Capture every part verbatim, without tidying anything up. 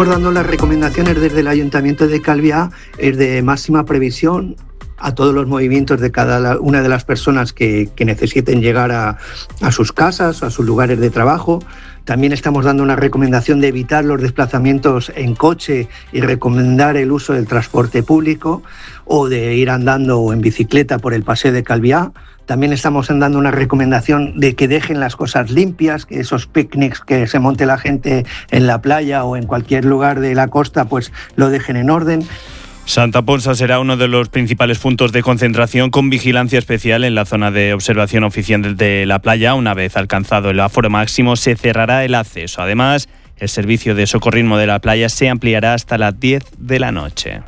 Estamos dando las recomendaciones desde el Ayuntamiento de Calviá, es de máxima previsión a todos los movimientos de cada una de las personas que, que necesiten llegar a, a sus casas, a sus lugares de trabajo. También estamos dando una recomendación de evitar los desplazamientos en coche y recomendar el uso del transporte público o de ir andando o en bicicleta por el paseo de Calviá. También estamos dando una recomendación de que dejen las cosas limpias, que esos picnics que se monte la gente en la playa o en cualquier lugar de la costa, pues lo dejen en orden. Santa Ponsa será uno de los principales puntos de concentración con vigilancia especial en la zona de observación oficial de la playa. Una vez alcanzado el aforo máximo, se cerrará el acceso. Además, el servicio de socorrismo de la playa se ampliará hasta las diez de la noche.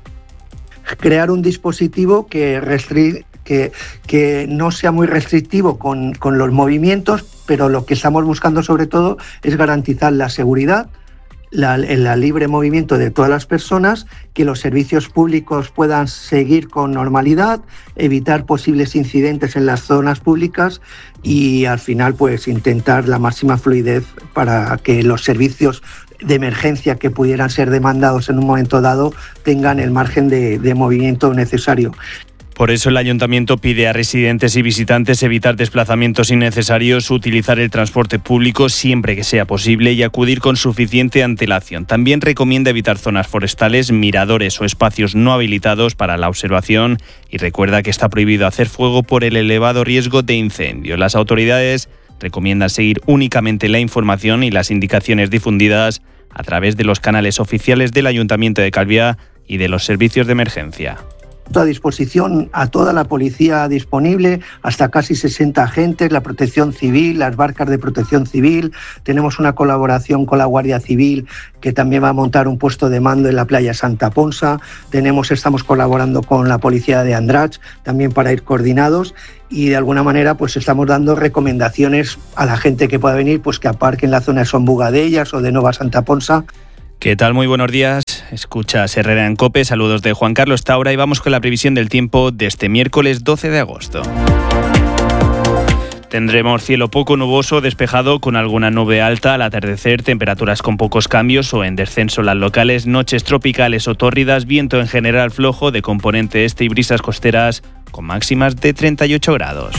Crear un dispositivo que restri- que, que no sea muy restrictivo con, con los movimientos, pero lo que estamos buscando sobre todo es garantizar la seguridad, La, el libre movimiento de todas las personas, que los servicios públicos puedan seguir con normalidad, evitar posibles incidentes en las zonas públicas y al final pues intentar la máxima fluidez para que los servicios de emergencia que pudieran ser demandados en un momento dado tengan el margen de, de movimiento necesario. Por eso el Ayuntamiento pide a residentes y visitantes evitar desplazamientos innecesarios, utilizar el transporte público siempre que sea posible y acudir con suficiente antelación. También recomienda evitar zonas forestales, miradores o espacios no habilitados para la observación y recuerda que está prohibido hacer fuego por el elevado riesgo de incendio. Las autoridades recomiendan seguir únicamente la información y las indicaciones difundidas a través de los canales oficiales del Ayuntamiento de Calviá y de los servicios de emergencia. A disposición a toda la policía disponible, hasta casi sesenta agentes, la protección civil, las barcas de protección civil. Tenemos una colaboración con la Guardia Civil que también va a montar un puesto de mando en la playa Santa Ponsa. Tenemos, estamos colaborando con la policía de Andratx también para ir coordinados y de alguna manera pues estamos dando recomendaciones a la gente que pueda venir, pues que aparque en la zona de Son Bugadellas o de Nova Santa Ponsa. ¿Qué tal? Muy buenos días. Escuchas Herrera en COPE. Saludos de Juan Carlos Taura y vamos con la previsión del tiempo de este miércoles doce de agosto. Tendremos cielo poco nuboso, despejado con alguna nube alta al atardecer, temperaturas con pocos cambios o en descenso las locales, noches tropicales o tórridas, viento en general flojo de componente este y brisas costeras con máximas de treinta y ocho grados.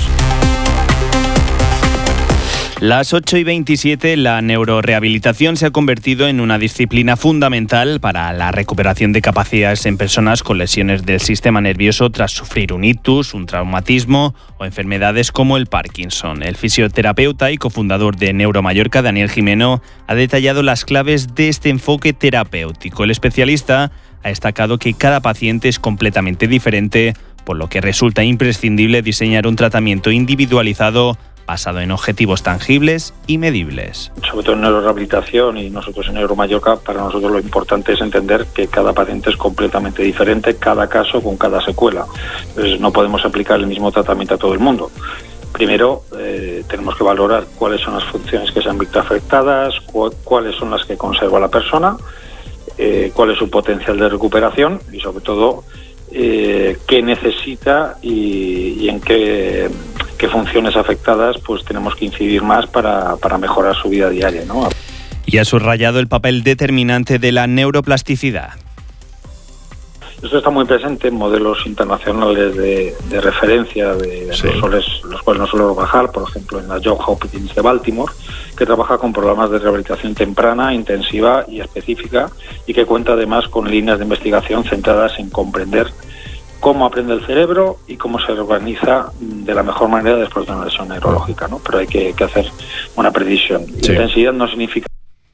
Las ocho y veintisiete, la neurorehabilitación se ha convertido en una disciplina fundamental para la recuperación de capacidades en personas con lesiones del sistema nervioso tras sufrir un ictus, un traumatismo o enfermedades como el Parkinson. El fisioterapeuta y cofundador de Neuromallorca, Daniel Jimeno, ha detallado las claves de este enfoque terapéutico. El especialista ha destacado que cada paciente es completamente diferente, por lo que resulta imprescindible diseñar un tratamiento individualizado basado en objetivos tangibles y medibles. Sobre todo en neurorehabilitación y nosotros en Neuromallorca, para nosotros lo importante es entender que cada paciente es completamente diferente, cada caso con cada secuela. Entonces no podemos aplicar el mismo tratamiento a todo el mundo. Primero eh, tenemos que valorar cuáles son las funciones que se han visto afectadas, cu- cuáles son las que conserva la persona, eh, cuál es su potencial de recuperación y sobre todo eh, qué necesita y, y en qué... qué funciones afectadas pues tenemos que incidir más para, para mejorar su vida diaria, ¿no? Y ha subrayado el papel determinante de la neuroplasticidad. Esto está muy presente en modelos internacionales de, de referencia, de sí. los, soles, los cuales no suelo bajar, por ejemplo en la Johns Hopkins de Baltimore, que trabaja con programas de rehabilitación temprana, intensiva y específica, y que cuenta además con líneas de investigación centradas en comprender cómo aprende el cerebro y cómo se organiza de la mejor manera después de una lesión neurológica, ¿no? Pero hay que, que hacer una precisión. Sí. Intensidad no significa...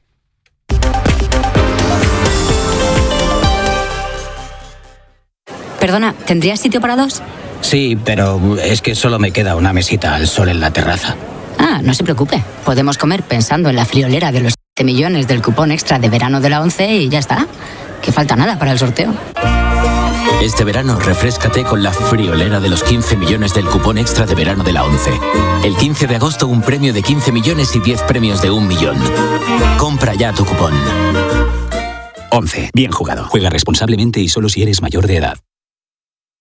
Perdona, ¿tendrías sitio para dos? Sí, pero es que solo me queda una mesita al sol en la terraza. Ah, no se preocupe. Podemos comer pensando en la friolera de los siete millones del cupón extra de verano de la ONCE y ya está. Que falta nada para el sorteo. Este verano refréscate con la friolera de los quince millones del cupón extra de verano de la ONCE. El quince de agosto un premio de quince millones y diez premios de un millón. Compra ya tu cupón. ONCE. Bien jugado. Juega responsablemente y solo si eres mayor de edad.